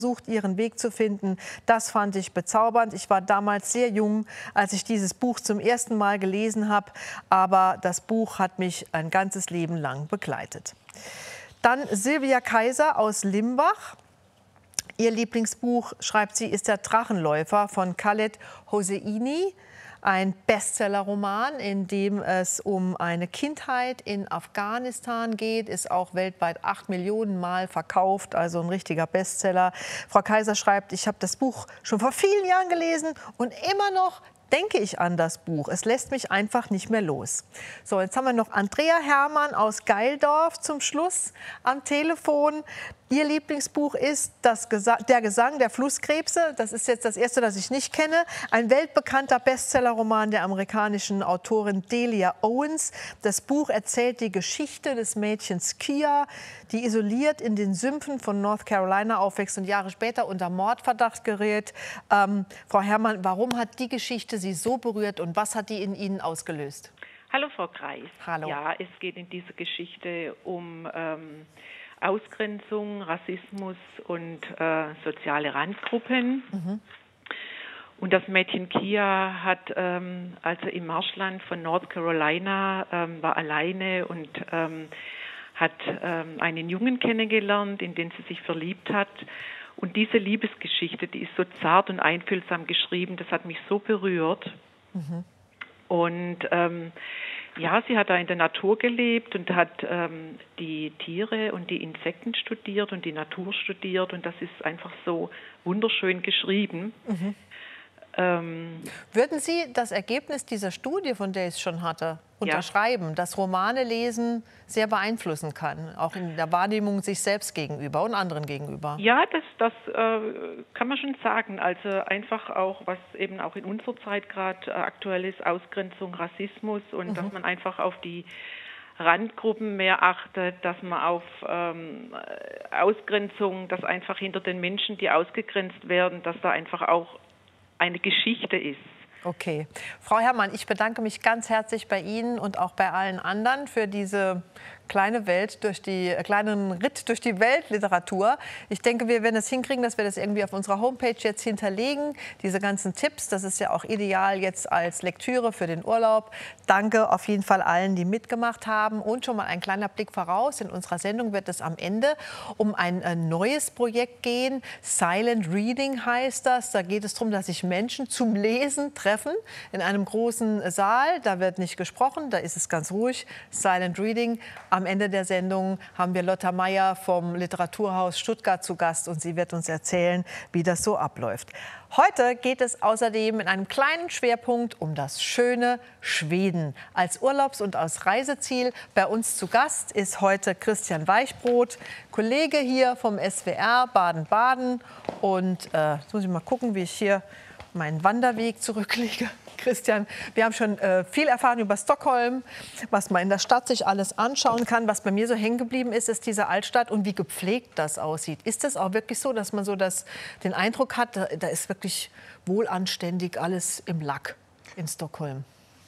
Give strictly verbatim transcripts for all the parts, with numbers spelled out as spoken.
versucht, ihren Weg zu finden. Das fand ich bezaubernd. Ich war damals sehr jung, als ich dieses Buch zum ersten Mal gelesen habe. Aber das Buch hat mich ein ganzes Leben lang begleitet. Dann Sylvia Kaiser aus Limbach. Ihr Lieblingsbuch, schreibt sie, ist der Drachenläufer von Khaled Hosseini. Ein Bestsellerroman, in dem es um eine Kindheit in Afghanistan geht, ist auch weltweit acht Millionen Mal verkauft, also ein richtiger Bestseller. Frau Kaiser schreibt, ich habe das Buch schon vor vielen Jahren gelesen und immer noch denke ich an das Buch. Es lässt mich einfach nicht mehr los. So, jetzt haben wir noch Andrea Hermann aus Geildorf zum Schluss am Telefon. Ihr Lieblingsbuch ist das Gesa Der Gesang der Flusskrebse. Das ist jetzt das erste, das ich nicht kenne. Ein weltbekannter Bestsellerroman der amerikanischen Autorin Delia Owens. Das Buch erzählt die Geschichte des Mädchens Kia, die isoliert in den Sümpfen von North Carolina aufwächst und Jahre später unter Mordverdacht gerät. Ähm, Frau Hermann, warum hat die Geschichte Sie so berührt und was hat die in Ihnen ausgelöst? Hallo Frau Kreis. Hallo. Ja, es geht in dieser Geschichte um ähm, Ausgrenzung, Rassismus und äh, soziale Randgruppen. Mhm. Und das Mädchen Kia hat ähm, also im Marschland von North Carolina, ähm, war alleine und ähm, hat ähm, einen Jungen kennengelernt, in den sie sich verliebt hat. Und diese Liebesgeschichte, die ist so zart und einfühlsam geschrieben, das hat mich so berührt. Mhm. Und ähm, ja, sie hat da in der Natur gelebt und hat ähm, die Tiere und die Insekten studiert und die Natur studiert. Und das ist einfach so wunderschön geschrieben. Mhm. Ähm, Würden Sie das Ergebnis dieser Studie, von der ich es schon hatte, unterschreiben, ja, dass Romane lesen sehr beeinflussen kann, auch in der Wahrnehmung sich selbst gegenüber und anderen gegenüber? Ja, das, das äh, kann man schon sagen. Also einfach auch, was eben auch in unserer Zeit gerade äh, aktuell ist, Ausgrenzung, Rassismus und mhm. dass man einfach auf die Randgruppen mehr achtet, dass man auf ähm, Ausgrenzung, dass einfach hinter den Menschen, die ausgegrenzt werden, dass da einfach auch eine Geschichte ist. Okay. Frau Hermann, ich bedanke mich ganz herzlich bei Ihnen und auch bei allen anderen für diese kleine Welt durch die äh, kleinen Ritt durch die Weltliteratur. Ich denke, wir werden es hinkriegen, dass wir das irgendwie auf unserer Homepage jetzt hinterlegen. Diese ganzen Tipps, das ist ja auch ideal jetzt als Lektüre für den Urlaub. Danke auf jeden Fall allen, die mitgemacht haben. Und schon mal ein kleiner Blick voraus. In unserer Sendung wird es am Ende um ein äh, neues Projekt gehen. Silent Reading heißt das. Da geht es darum, dass sich Menschen zum Lesen treffen in einem großen Saal. Da wird nicht gesprochen, da ist es ganz ruhig. Silent Reading. Am Ende der Sendung haben wir Lotta Meyer vom Literaturhaus Stuttgart zu Gast und sie wird uns erzählen, wie das so abläuft. Heute geht es außerdem in einem kleinen Schwerpunkt um das schöne Schweden. Als Urlaubs- und als Reiseziel bei uns zu Gast ist heute Christian Weichbrot, Kollege hier vom S W R Baden-Baden. Und äh, jetzt muss ich mal gucken, wie ich hier meinen Wanderweg zurücklege. Christian, wir haben schon äh, viel erfahren über Stockholm, was man in der Stadt sich alles anschauen kann. Was bei mir so hängen geblieben ist, ist diese Altstadt und wie gepflegt das aussieht. Ist das auch wirklich so, dass man so das, den Eindruck hat, da, da ist wirklich wohlanständig alles im Lack in Stockholm?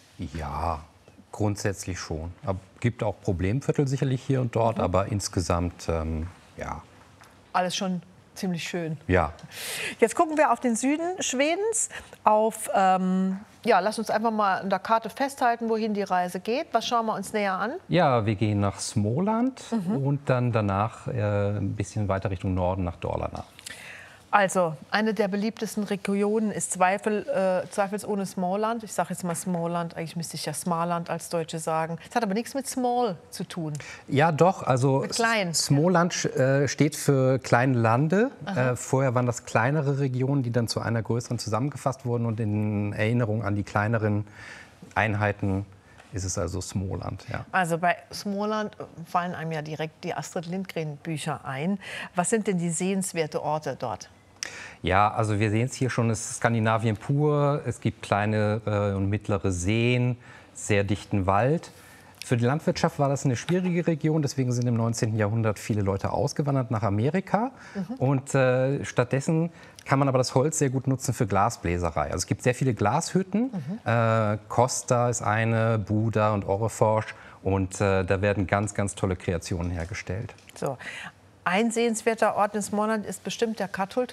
Ja, grundsätzlich schon. Es gibt auch Problemviertel sicherlich hier und dort, mhm. aber insgesamt, ähm, ja. Alles schon ziemlich schön. Ja. Jetzt gucken wir auf den Süden Schwedens, auf, ähm, ja, lass uns einfach mal an der Karte festhalten, wohin die Reise geht. Was schauen wir uns näher an? Ja, wir gehen nach Småland mhm. und dann danach äh, ein bisschen weiter Richtung Norden nach Dalarna. Also, eine der beliebtesten Regionen ist Zweifel, äh, zweifelsohne Småland. Ich sage jetzt mal Småland, eigentlich müsste ich ja Småland als Deutsche sagen. Das hat aber nichts mit Small zu tun. Ja, doch. Also mit klein. Småland äh, steht für kleine Lande. Äh, vorher waren das kleinere Regionen, die dann zu einer größeren zusammengefasst wurden. Und in Erinnerung an die kleineren Einheiten ist es also Småland. Ja. Also bei Småland fallen einem ja direkt die Astrid Lindgren-Bücher ein. Was sind denn die sehenswerten Orte dort? Ja, also wir sehen es hier schon, es ist Skandinavien pur. Es gibt kleine äh, und mittlere Seen, sehr dichten Wald. Für die Landwirtschaft war das eine schwierige Region, deswegen sind im neunzehnten Jahrhundert viele Leute ausgewandert nach Amerika. Mhm. Und äh, stattdessen kann man aber das Holz sehr gut nutzen für Glasbläserei. Also es gibt sehr viele Glashütten. Mhm. Äh, Costa ist eine, Buda und Orrefors. Und äh, da werden ganz, ganz tolle Kreationen hergestellt. So. ein sehenswerter Ort in Småland ist bestimmt der Katthult.